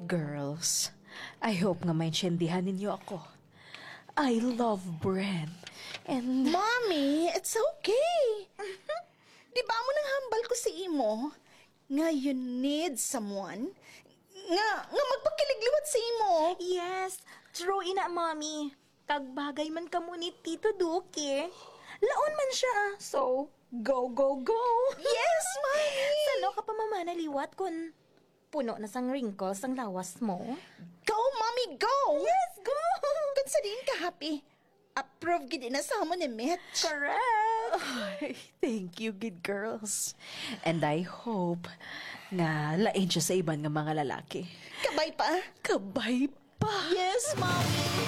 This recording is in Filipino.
Girls, I hope nga maintindihan ninyo ako. I love Bren. And Mommy, it's okay. Di ba mo nang hambal ko si imo? Nga you need someone? Nga magpakiligliwat sa imo? Yes, true ina, Mommy. Kagbagay man ka mo ni Tito Duque. Laon man siya, so go, go, go. Yes, Mommy! Sano ka pa mamanaliwat kung puno na sang wrinkles ang lawas mo? Go, Mommy, go! Yes, go! Kung sa diin ka happy, approve gid na sa mo ni Mitch. Correct! ay, thank you, good girls. And I hope nga lain siya sa iban nga mga lalaki. Kabay pa? Kabay pa! Yes, Mommy!